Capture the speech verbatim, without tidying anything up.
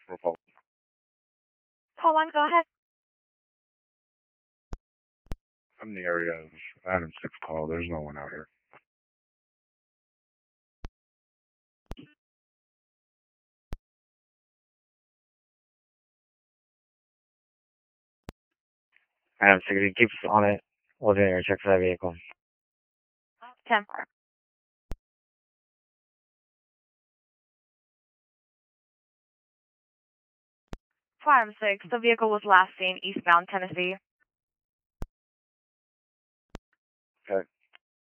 Republic. Call one, go ahead. I'm in the area of Adam six call. There's no one out here. Adam six, keep us on it. We'll do your check for that vehicle. ten. Farm six, the vehicle was last seen eastbound Tennessee.